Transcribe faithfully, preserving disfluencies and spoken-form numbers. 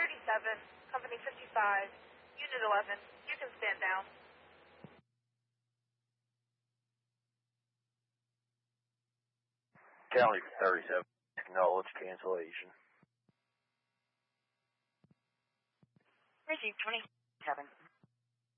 thirty-seven, Company fifty-five, Unit eleven. You can stand down. County thirty-seven, acknowledge cancellation. Receive twenty-seven.